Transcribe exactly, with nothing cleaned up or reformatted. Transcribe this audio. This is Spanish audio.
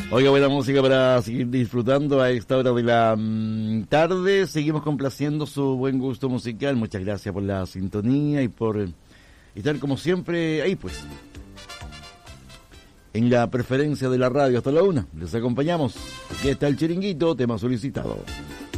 Oiga, buena música para seguir disfrutando a esta hora de la mm, tarde. Seguimos complaciendo su buen gusto musical. Muchas gracias por la sintonía y por eh, estar como siempre ahí, pues, en la preferencia de la radio hasta la una. Les acompañamos. Aquí está el chiringuito, tema solicitado.